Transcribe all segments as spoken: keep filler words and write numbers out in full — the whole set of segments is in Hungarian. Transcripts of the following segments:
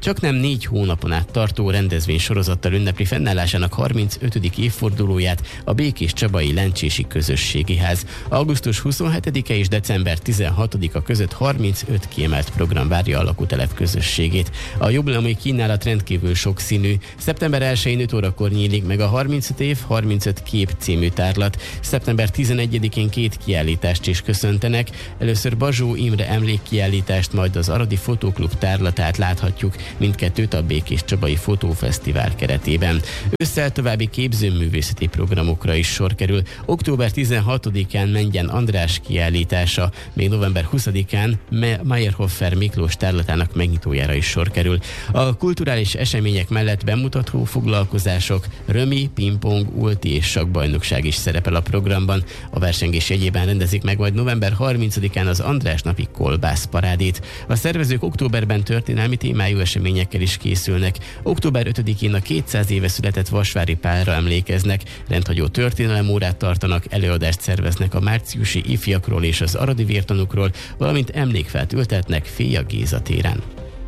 csak nem négy hónapon át tartó rendezvény sorozattal ünnepli fennállásának harmincötödik évfordulóját a Békés-Csabai Lencsési Közösségi Ház. Augusztus huszonhetedike és december tizenhatodika között harmincöt kiemelt program várja a lakótelep közösségét. A jubileumi kínálat rendkívül sokszínű. Szeptember elsején öt órakor nyílik meg a harmincöt év, harmincöt kép című tárlat. Szeptember tizenegyedikén két kiállítást is köszöntenek. Először Bazsó Imre emlékkiállítást, majd az Aradi Fotóklub tárlatát láthatjuk, mindkettőt a Békés-Csabai Fotófesztivál keretében. Ősszel további képzőművészeti programokra is sor kerül. Október tizenhatodikán Mendyen András kiállítása, még november huszadikán Meyerhofer Miklós tárlatának megnyitójára is sor kerül. A kulturális események mellett bemutató foglalkozások, römi, pingpong, ulti és sakkbajnokság is szerepel a programban. A versengés jegyében rendezik meg majd november harmincadikán az András napi kolbászparádét. A szervezők októberben történelmi témájú eseményekkel is készülnek. Október ötödikén a kétszáz éve született Vasvári Pálra emlékeznek, rendhagyó történelemórát tartanak, előadást szerveznek a márciusi ifjakról és az aradi vértanúkról, valamint emlékfát ültetnek Féja Géza téren.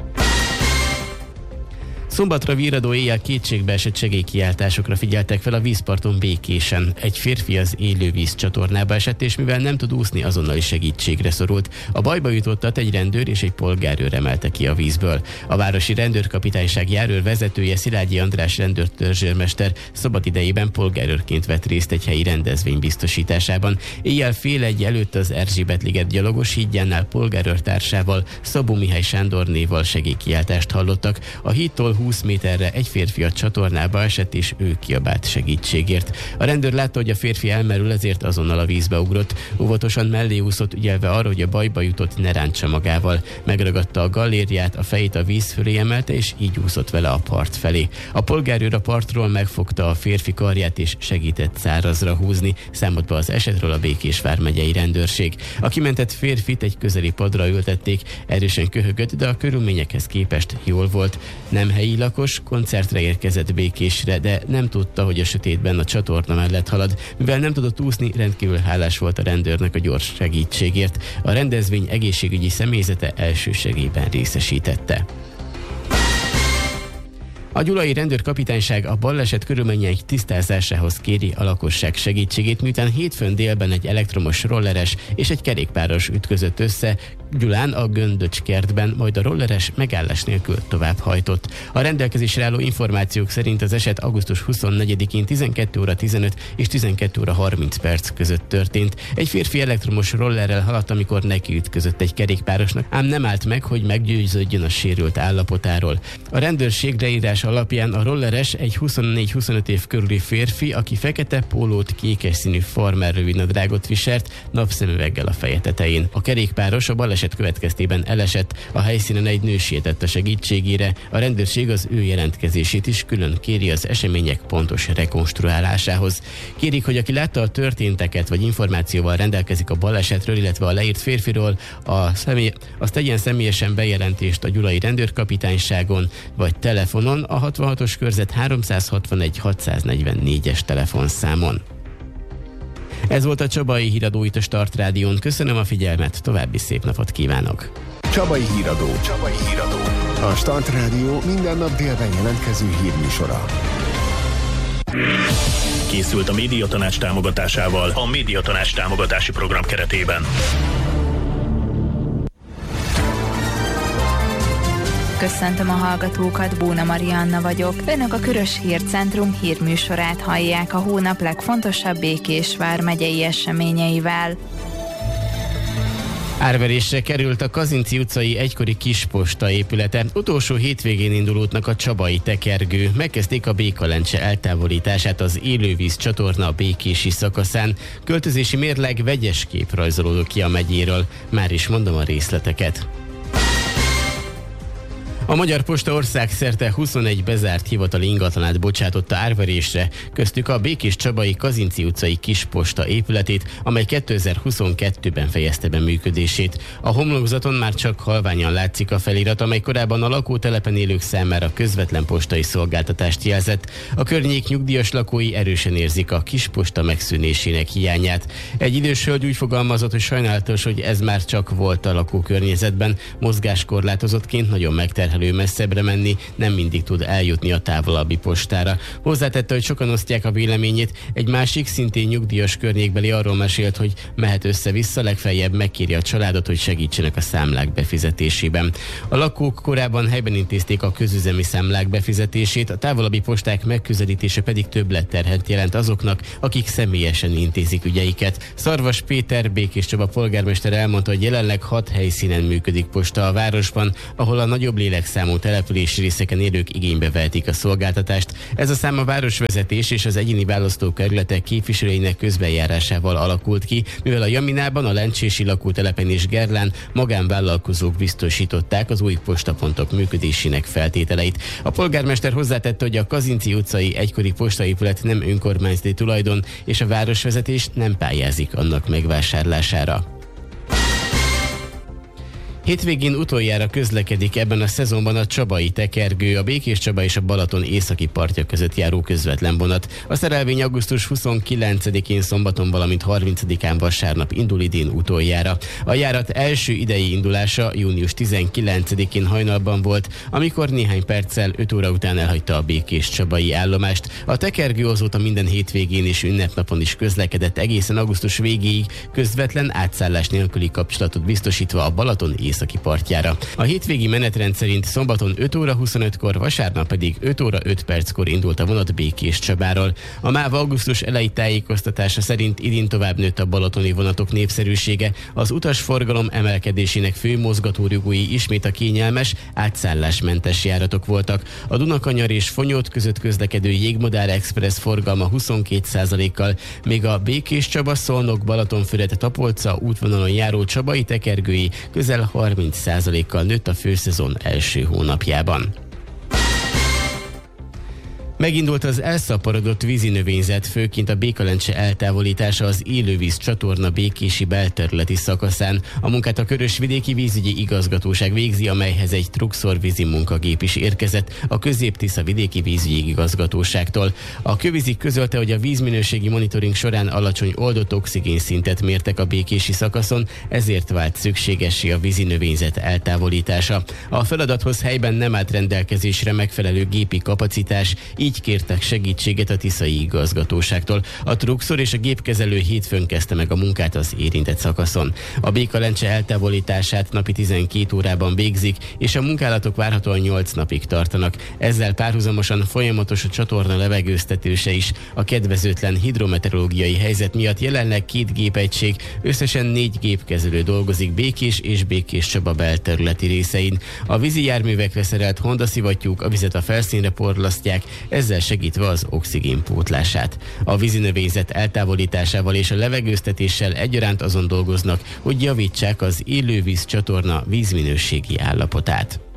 Szombatra virradó éjjel kétségbeesett segélykiáltásokra figyeltek fel a vízparton Békésen. Egy férfi az élővíz csatornába esett, és mivel nem tud úszni, azonnali segítségre szorult. A bajba jutottat egy rendőr és egy polgárőr emelte ki a vízből. A városi rendőrkapitányság járőr vezetője, Szilágyi András rendőrtörzsőrmester szabad idejében polgárőrként vett részt egy helyi rendezvény biztosításában. Éjjel fél egy előtt az Erzsébet-liget gyalogos hídjánál polgárőr társával, Szabó Mihály Sándornéval segélykiáltást hallottak. A hídtól húsz méterre egy férfi a csatornába esett, és ő kiabált segítségért. A rendőr látta, hogy a férfi elmerül, ezért azonnal a vízbe ugrott. Óvatosan mellé úszott, ügyelve arra, hogy a bajba jutott ne rántsa magával. Megragadta a gallériát, a fejét a víz fölé emelte, és így úszott vele a part felé. A polgárőr a partról megfogta a férfi karját, és segített szárazra húzni. Számolt be az esetről a Békés vármegyei rendőrség. A kimentett férfit egy közeli padra ültették, erősen köhögött, de a körülményekhez képest jól volt. Nem helyi lakos, koncertre érkezett Békésre, de nem tudta, hogy a sötétben a csatorna mellett halad. Mivel nem tudott úszni, rendkívül hálás volt a rendőrnek a gyors segítségért. A rendezvény egészségügyi személyzete elsősegélyben részesítette. A gyulai rendőrkapitányság a baleset körülményeik tisztázásához kéri a lakosság segítségét, miután hétfőn délben egy elektromos rolleres és egy kerékpáros ütközött össze Gyulán a Göndöcs kertben, majd a rolleres megállás nélkül tovább hajtott. A rendelkezésre álló információk szerint az eset augusztus huszonnegyedikén tizenkét óra tizenöt és tizenkét óra harminc perc között történt. Egy férfi elektromos rollerrel haladt, amikor neki ütközött egy kerékpárosnak, ám nem állt meg, hogy meggyőződjön a sérült állapotáról. A rendőrség leírás alapján a rolleres egy huszonnégy-huszonöt év körüli férfi, aki fekete pólót, kékes színű farmer rövidnadrágot viselt, napszemüveggel a feje tetején. A kerékpáros a baleset következtében elesett, a helyszínen egy nő sietett a segítségére, a rendőrség az ő jelentkezését is külön kéri az események pontos rekonstruálásához. Kérik, hogy aki látta a történteket, vagy információval rendelkezik a balesetről, illetve a leírt férfiról, a személy, azt tegyen személyesen bejelentést a gyulai rendőrkapitányságon, vagy telefonon a hatvanhatos körzet háromszázhatvanegy hatszáznegyvennégyes telefonszámon. Ez volt a Csabai Híradó itt a Start Rádión. Köszönöm a figyelmet, további szép napot kívánok! Csabai Híradó. Csabai Híradó. A Start Rádió minden nap délben jelentkező hírműsora. Készült a Médiatanács támogatásával a Médiatanács támogatási program keretében. Köszöntöm a hallgatókat, Bóna Marianna vagyok. Önök a Körös Hírcentrum hírműsorát hallják a hónap legfontosabb Békés vármegyei eseményeivel. Árverésre került a Kazinczy utcai egykori kisposta épülete. Utolsó hétvégén indulódnak a csabai tekergő. Megkezdték a Béka-lencse eltávolítását az élővíz csatorna a békési szakaszán. Költözési mérleg vegyes kép rajzolódott ki a megyéről. Már is mondom a részleteket. A Magyar Posta országszerte huszonegy bezárt hivatali ingatlanát bocsátotta árverésre, köztük a Békés-Csabai Kazinczy utcai kisposta épületét, amely kétezer-huszonkettőben fejezte be működését. A homlokzaton már csak halványan látszik a felirat, amely korábban a lakótelepen élők számára közvetlen postai szolgáltatást jelzett. A környék nyugdíjas lakói erősen érzik a kisposta megszűnésének hiányát. Egy idős hölgy úgy fogalmazott, hogy sajnálatos, hogy ez már csak volt a lakókörnyezetben, mozgáskorlátozottként nagyon megterhelő terhelő messzebbre menni, nem mindig tud eljutni a távolabbi postára. Hozzátette, hogy sokan osztják a véleményét, egy másik, szintén nyugdíjas környékbeli arról mesélt, hogy mehet össze-vissza, legfeljebb megkéri a családot, hogy segítsenek a számlák befizetésében. A lakók korábban helyben intézték a közüzemi számlák befizetését, a távolabbi posták megközelítése pedig többletterhet jelent azoknak, akik személyesen intézik ügyeiket. Szarvas Péter, Békés Csaba polgármester elmondta, hogy jelenleg hat helyszínen működik posta a városban, ahol a nagyobb lélekszámú települési részeken élők igénybe vehetik a szolgáltatást. Ez a szám a városvezetés és az egyéni választókerületek képviselőinek közbenjárásával alakult ki, mivel a Jaminában, a Lencsési lakótelepen és Gerlán magánvállalkozók biztosították az új postapontok működésének feltételeit. A polgármester hozzátette, hogy a Kazinczy utcai egykori postaépület nem önkormányzati tulajdon, és a városvezetés nem pályázik annak megvásárlására. Hétvégén utoljára közlekedik ebben a szezonban a Csabai tekergő, a Békéscsaba és a Balaton északi partja között járó közvetlen vonat. A szerelvény augusztus huszonkilencedikén szombaton, valamint harmincadikán vasárnap indul idén utoljára. A járat első idei indulása június tizenkilencedikén hajnalban volt, amikor néhány perccel öt óra után elhagyta a békéscsabai állomást. A tekergő azóta minden hétvégén és ünnepnapon is közlekedett egészen augusztus végéig, közvetlen átszállás nélküli kapcsolatot biztosítva a Balaton északi partjára. A hétvégi menetrend szerint szombaton öt óra huszonötkor, vasárnap pedig öt óra öt perckor indult a vonat Békéscsabáról. A MÁV augusztus elejé tájékoztatása szerint idén tovább nőtt a balatoni vonatok népszerűsége, az utasforgalom emelkedésének fő mozgatórugói ismét a kényelmes, átszállásmentes járatok voltak. A Dunakanyar és Fonyód között közlekedő Jégmadár Express forgalma huszonkét százalékkal, még a Békéscsaba, Szolnok, Balatonfüred, Tapolca útvonalon járó csabai tekergői közel harminc százalékkal nőtt a főszezon első hónapjában. Megindult az elszaporodott vízinövényzet, főként a Békalencse eltávolítása az élővíz csatorna békési belterületi szakaszán. A munkát a Körösvidéki Vízügyi Igazgatóság végzi, amelyhez egy trukszor vízi munkagép is érkezett a Közép-Tisza Vidéki Vízügyi Igazgatóságtól. A Kövízi közölte, hogy a vízminőségi monitoring során alacsony oldott oxigén szintet mértek a békési szakaszon, ezért vált szükségessé a vízinövényzet eltávolítása. A feladathoz helyben nem állt rendelkezésre megfelelő gépi kapacitás, így kértek segítséget a tiszai igazgatóságtól. A trukszor és a gépkezelő hétfőn kezdte meg a munkát az érintett szakaszon. A Békalencse eltávolítását napi tizenkét órában végzik, és a munkálatok várhatóan nyolc napig tartanak. Ezzel párhuzamosan folyamatos a csatorna levegőztetése is. A kedvezőtlen hidrometeorológiai helyzet miatt jelenleg két gépegység, összesen négy gépkezelő dolgozik Békés és Békéscsaba belterületi részein. A vízi járművekre szerelt Honda szivattyúk a vizet a felszínre porlasztják, ezzel segítve az oxigén pótlását. A vízinövényzet eltávolításával és a levegőztetéssel egyaránt azon dolgoznak, hogy javítsák az élővíz csatorna vízminőségi állapotát.